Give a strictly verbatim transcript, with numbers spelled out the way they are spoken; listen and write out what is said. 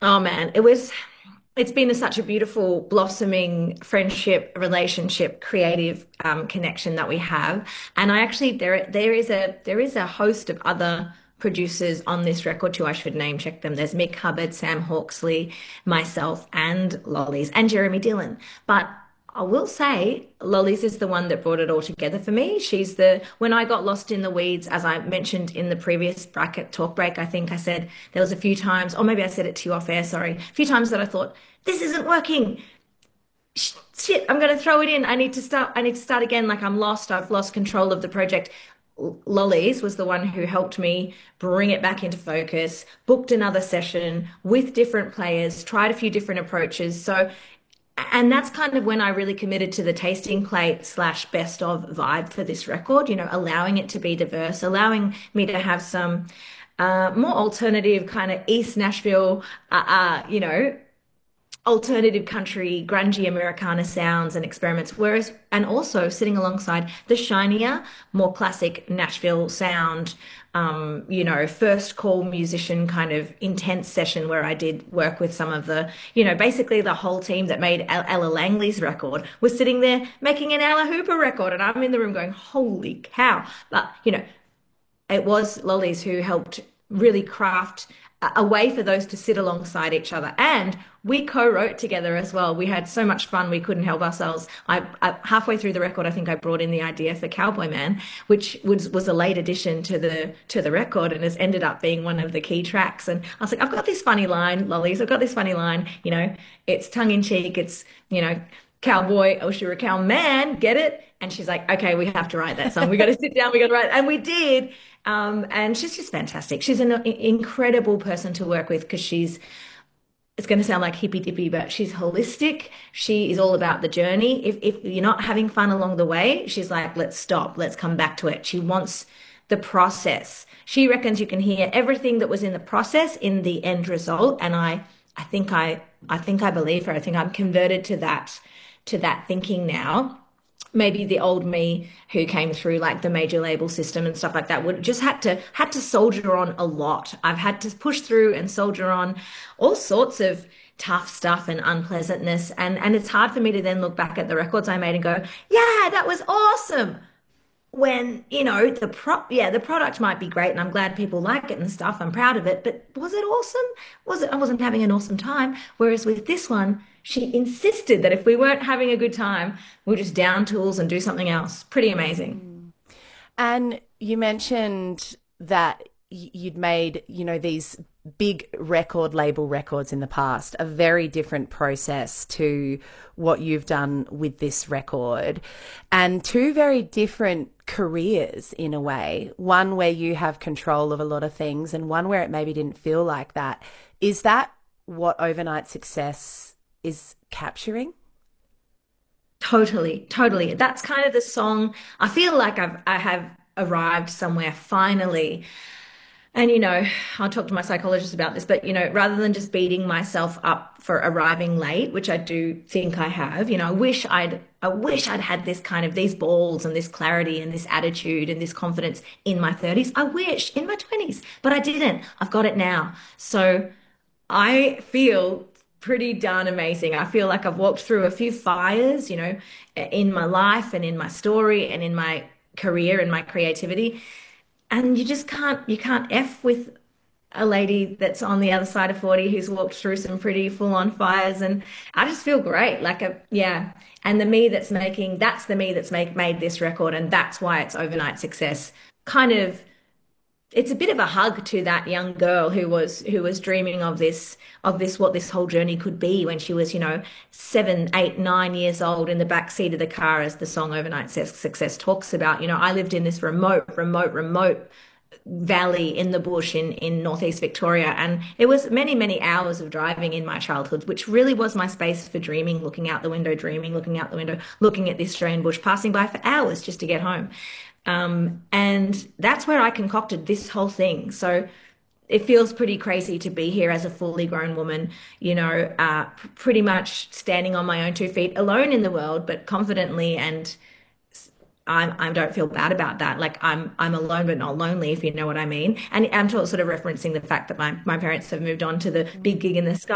Oh man, it was it's been a, such a beautiful blossoming friendship, relationship, creative um, connection that we have. And I actually there there is a there is a host of other producers on this record too. I should name check them. There's Mick Hubbard, Sam Hawksley, myself, and Lollies, and Jeremy Dillon. But I will say, Lollies is the one that brought it all together for me. She's the, when I got lost in the weeds, as I mentioned in the previous bracket talk break, I think I said there was a few times, or maybe I said it to you off air, sorry, a few times that I thought, this isn't working. Shit, I'm going to throw it in. I need to start, I need to start again. Like I'm lost. I've lost control of the project. Lollies was the one who helped me bring it back into focus, booked another session with different players, tried a few different approaches. So and that's kind of when I really committed to the tasting plate slash best of vibe for this record, you know, allowing it to be diverse, allowing me to have some uh, more alternative kind of East Nashville, uh, uh, you know, alternative country, grungy Americana sounds and experiments, whereas, and also sitting alongside the shinier, more classic Nashville sound, um, you know, first call musician kind of intense session where I did work with some of the, you know, basically the whole team that made Ella Langley's record was sitting there making an Ella Hooper record. And I'm in the room going, holy cow. But, you know, it was Lollies who helped really craft a way for those to sit alongside each other. And we co-wrote together as well. We had so much fun, we couldn't help ourselves. I, I halfway through the record, I think I brought in the idea for Cowboy Man, which was was a late addition to the to the record and has ended up being one of the key tracks. And I was like, I've got this funny line, Lollies, I've got this funny line, you know, it's tongue in cheek, it's, you know, cowboy, oh, you're a cow man, get it? And she's like, okay, we have to write that song. We got to sit down, we got to write. And we did. Um, and she's just fantastic. She's an incredible person to work with because she's, it's going to sound like hippy dippy, but she's holistic. She is all about the journey. If, if you're not having fun along the way, she's like, let's stop, let's come back to it. She wants the process. She reckons you can hear everything that was in the process in the end result. And I, I think I, I think I believe her. I think I'm converted to that, to that thinking now. Maybe the old me who came through like the major label system and stuff like that would just had to had to soldier on a lot. I've had to push through and soldier on all sorts of tough stuff and unpleasantness. And and it's hard for me to then look back at the records I made and go, yeah, that was awesome. When, you know, the pro yeah, the product might be great and I'm glad people like it and stuff. I'm proud of it, but was it awesome? Was it, I wasn't having an awesome time. Whereas with this one, she insisted that if we weren't having a good time, we'll just down tools and do something else. Pretty amazing. And you mentioned that y- you'd made, you know, these big record label records in the past, a very different process to what you've done with this record, and two very different careers in a way, one where you have control of a lot of things and one where it maybe didn't feel like that. Is that what Overnight Success is capturing? Totally, totally. That's kind of the song. I feel like I've I have arrived somewhere finally. And, you know, I'll talk to my psychologist about this, but, you know, rather than just beating myself up for arriving late, which I do think I have, you know, I wish I'd, I wish I'd had this kind of, these balls and this clarity and this attitude and this confidence in my thirties. I wish in my twenties, but I didn't. I've got it now. So I feel pretty darn amazing. I feel like I've walked through a few fires, you know, in my life and in my story and in my career and my creativity. And you just can't you can't F with a lady that's on the other side of forty who's walked through some pretty full-on fires. And I just feel great. Like a yeah. And the me that's making that's the me that's make made this record, and that's why it's Overnight Success. Kind of it's a bit of a hug to that young girl who was who was dreaming of this of this what this whole journey could be when she was, you know, seven, eight, nine years old in the back seat of the car, as the song Overnight Success talks about. You know, I lived in this remote, remote, remote valley in the bush in in northeast Victoria, and it was many, many hours of driving in my childhood, which really was my space for dreaming, looking out the window, dreaming, looking out the window, looking at this Australian bush, passing by for hours just to get home. Um, and that's where I concocted this whole thing. So it feels pretty crazy to be here as a fully grown woman, you know, uh, pretty much standing on my own two feet, alone in the world, but confidently. And I'm, I don't feel bad about that. Like I'm, I'm alone, but not lonely, if you know what I mean. And I'm sort of referencing the fact that my, my parents have moved on to the big gig in the sky.